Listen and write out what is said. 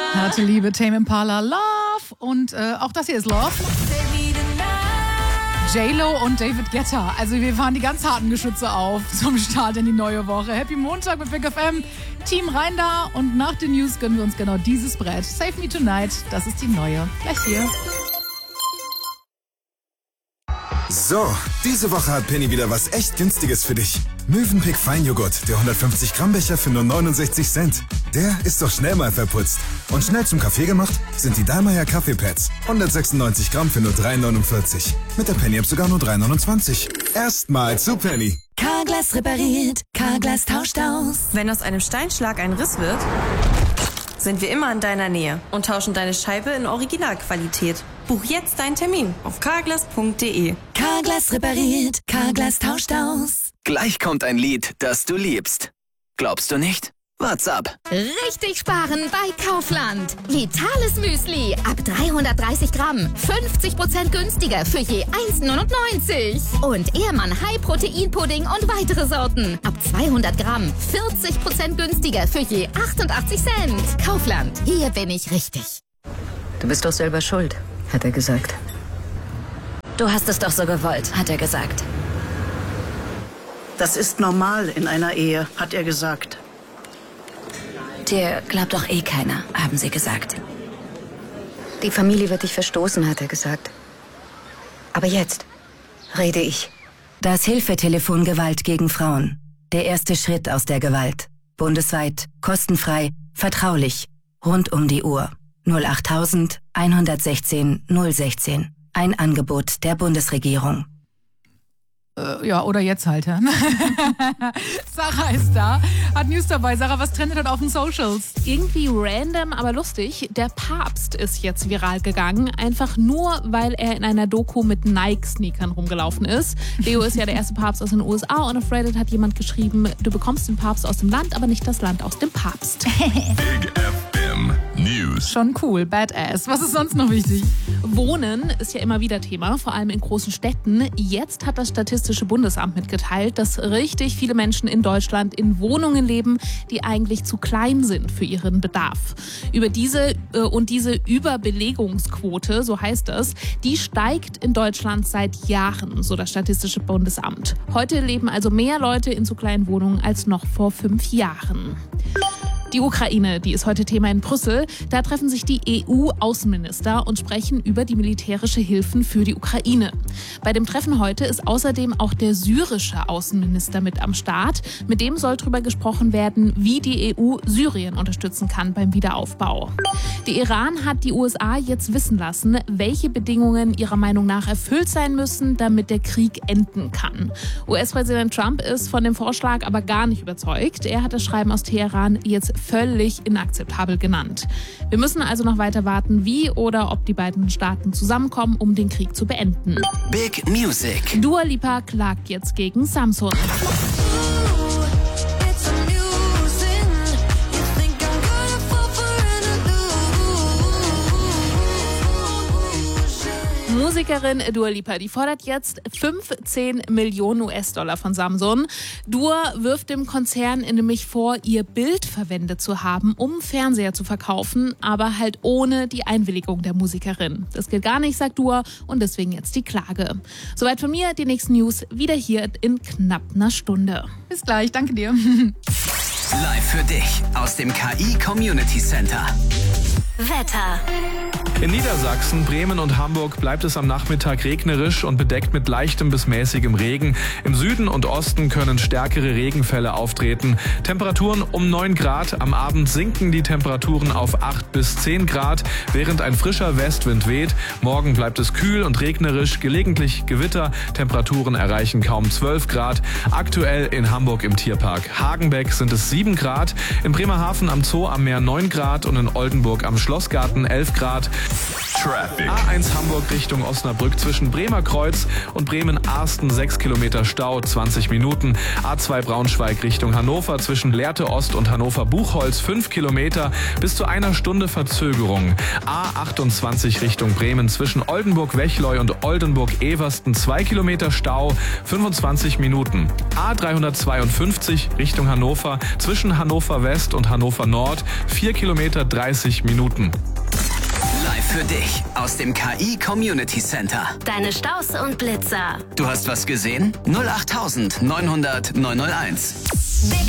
Harte Liebe, Tame Impala, Love. Und auch das hier ist Love. J-Lo und David Guetta. Also wir fahren die ganz harten Geschütze auf zum Start in die neue Woche. Happy Montag mit Big FM. Team rein da. Und nach den News gönnen wir uns genau dieses Brett. Save Me Tonight, das ist die neue. Gleich hier. So, diese Woche hat Penny wieder was echt Günstiges für dich. Mövenpick Feinjoghurt, der 150 Gramm Becher für nur 69 Cent. Der ist doch schnell mal verputzt. Und schnell zum Kaffee gemacht sind die Dallmayr Kaffeepads. 196 Gramm für nur 3,49. Mit der Penny-App sogar nur 3,29. Erstmal zu Penny. Carglass repariert, Carglass tauscht aus. Wenn aus einem Steinschlag ein Riss wird, sind wir immer in deiner Nähe und tauschen deine Scheibe in Originalqualität. Buch jetzt deinen Termin auf carglass.de. Carglass repariert, Carglass tauscht aus. Gleich kommt ein Lied, das du liebst. Glaubst du nicht? What's up? Richtig sparen bei Kaufland. Vitales Müsli ab 330 Gramm. 50% günstiger für je 1,99. Und Ehrmann High Protein Pudding und weitere Sorten ab 200 Gramm. 40% günstiger für je 88 Cent. Kaufland, hier bin ich richtig. Du bist doch selber schuld, hat er gesagt. Du hast es doch so gewollt, hat er gesagt. Das ist normal in einer Ehe, hat er gesagt. Dir glaubt doch eh keiner, haben sie gesagt. Die Familie wird dich verstoßen, hat er gesagt. Aber jetzt rede ich. Das Hilfetelefon Gewalt gegen Frauen. Der erste Schritt aus der Gewalt. Bundesweit, kostenfrei, vertraulich, rund um die Uhr. 08000 116 016. Ein Angebot der Bundesregierung. Ja, oder jetzt halt. Sarah ist da, hat News dabei. Sarah, was trendet heute auf den Socials? Irgendwie random, aber lustig. Der Papst ist jetzt viral gegangen, einfach nur, weil er in einer Doku mit Nike-Sneakern rumgelaufen ist. Leo ist ja der erste Papst aus den USA und auf Reddit hat jemand geschrieben, du bekommst den Papst aus dem Land, aber nicht das Land aus dem Papst. Big FM News. Schon cool, badass. Was ist sonst noch wichtig? Wohnen ist ja immer wieder Thema, vor allem in großen Städten. Jetzt hat das Statistische Bundesamt mitgeteilt, dass richtig viele Menschen in Deutschland in Wohnungen leben, die eigentlich zu klein sind für ihren Bedarf. Diese Überbelegungsquote, so heißt es, die steigt in Deutschland seit Jahren, so das Statistische Bundesamt. Heute leben also mehr Leute in zu kleinen Wohnungen als noch vor 5 Jahren. Die Ukraine, die ist heute Thema in Brüssel. Da treffen sich die EU-Außenminister und sprechen über die militärische Hilfen für die Ukraine. Bei dem Treffen heute ist außerdem auch der syrische Außenminister mit am Start. Mit dem soll darüber gesprochen werden, wie die EU Syrien unterstützen kann beim Wiederaufbau. Der Iran hat die USA jetzt wissen lassen, welche Bedingungen ihrer Meinung nach erfüllt sein müssen, damit der Krieg enden kann. US-Präsident Trump ist von dem Vorschlag aber gar nicht überzeugt. Er hat das Schreiben aus Teheran jetzt völlig inakzeptabel genannt. Wir müssen also noch weiter warten, wie oder ob die beiden Staaten zusammenkommen, um den Krieg zu beenden. Big Music. Dua Lipa klagt jetzt gegen Samsung. Musikerin Dua Lipa, die fordert jetzt 15 Millionen US-Dollar von Samsung. Dua wirft dem Konzern nämlich vor, ihr Bild verwendet zu haben, um Fernseher zu verkaufen, aber halt ohne die Einwilligung der Musikerin. Das geht gar nicht, sagt Dua, und deswegen jetzt die Klage. Soweit von mir, die nächsten News wieder hier in knapp einer Stunde. Bis gleich, danke dir. Live für dich aus dem KI Community Center. Wetter. In Niedersachsen, Bremen und Hamburg bleibt es am Nachmittag regnerisch und bedeckt mit leichtem bis mäßigem Regen. Im Süden und Osten können stärkere Regenfälle auftreten. Temperaturen um 9 Grad. Am Abend sinken die Temperaturen auf 8 bis 10 Grad, während ein frischer Westwind weht. Morgen bleibt es kühl und regnerisch, gelegentlich Gewitter. Temperaturen erreichen kaum 12 Grad. Aktuell in Hamburg im Tierpark Hagenbeck sind es 7 Grad. In Bremerhaven am Zoo am Meer 9 Grad und in Oldenburg am Schlossgarten 11 Grad. Traffic. A1 Hamburg Richtung Osnabrück zwischen Bremer Kreuz und Bremen-Arsten 6 Kilometer Stau, 20 Minuten. A2 Braunschweig Richtung Hannover zwischen Lehrte Ost und Hannover-Buchholz 5 Kilometer, bis zu 1 Stunde Verzögerung. A28 Richtung Bremen zwischen Oldenburg-Wechleu und Oldenburg-Eversten 2 Kilometer Stau, 25 Minuten. A352 Richtung Hannover zwischen Hannover West und Hannover Nord 4 Kilometer 30 Minuten. Live für dich aus dem KI Community Center. Deine Staus und Blitzer. Du hast was gesehen? 08900 901. Big